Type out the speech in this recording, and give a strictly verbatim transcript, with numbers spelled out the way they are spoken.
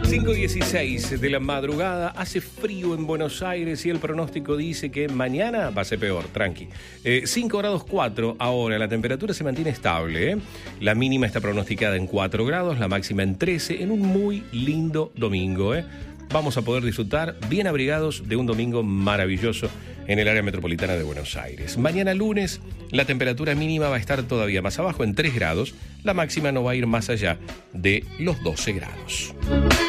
cinco dieciséis de la madrugada, hace frío en Buenos Aires y el pronóstico dice que mañana va a ser peor, tranqui. Eh, cinco grados cuatro ahora, la temperatura se mantiene estable, ¿eh? La mínima está pronosticada en cuatro grados, la máxima en trece, en un muy lindo domingo, ¿eh? Vamos a poder disfrutar bien abrigados de un domingo maravilloso en el área metropolitana de Buenos Aires. Mañana lunes, la temperatura mínima va a estar todavía más abajo, en tres grados, la máxima no va a ir más allá de los doce grados.